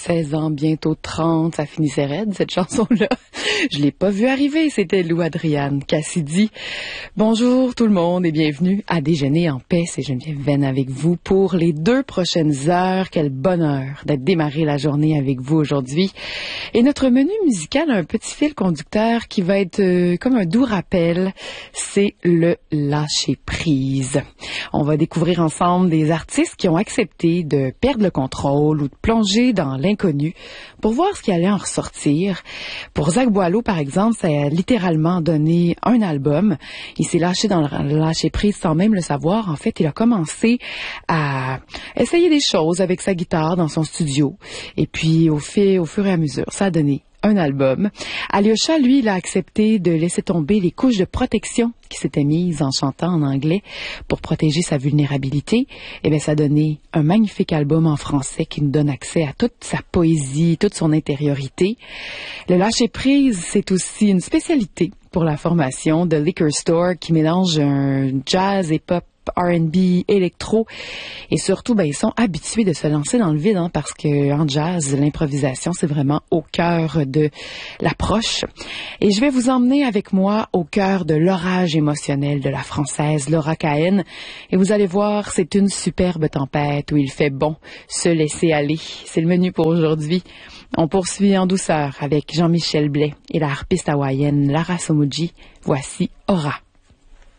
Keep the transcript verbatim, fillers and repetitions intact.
seize ans, bientôt trente, ça finissait raide, cette chanson-là. Je l'ai pas vue arriver, c'était Lou Adriane Cassidy. Bonjour tout le monde et bienvenue à Déjeuner en paix. C'est Geneviève Venn avec vous pour les deux prochaines heures. Quel bonheur d'être démarré la journée avec vous aujourd'hui. Et notre menu musical a un petit fil conducteur qui va être euh, comme un doux rappel. C'est le lâcher-prise. On va découvrir ensemble des artistes qui ont accepté de perdre le contrôle ou de plonger dans l'inconnu pour voir ce qui allait en ressortir. Pour Zach Boileau, par exemple, ça a littéralement donné un album. Il s'est lâché dans le lâcher-prise sans même le savoir. En fait, il a commencé à essayer des choses avec sa guitare dans son studio. Et puis, au, fait, au fur et à mesure, ça a donné un album. Alyosha, lui, il a accepté de laisser tomber les couches de protection qui s'étaient mises en chantant en anglais pour protéger sa vulnérabilité. Et bien, ça a donné un magnifique album en français qui nous donne accès à toute sa poésie, toute son intériorité. Le lâcher-prise, c'est aussi une spécialité pour la formation de Liquor Store qui mélange un jazz et pop, R and B, électro, et surtout, ben, ils sont habitués de se lancer dans le vide, hein, parce que en jazz, l'improvisation, c'est vraiment au cœur de l'approche. Et je vais vous emmener avec moi au cœur de l'orage émotionnel de la Française Laura Cahen, et vous allez voir, c'est une superbe tempête où il fait bon se laisser aller. C'est le menu pour aujourd'hui. On poursuit en douceur avec Jean-Michel Blais et la harpiste hawaïenne Lara Somuji. Voici Aura.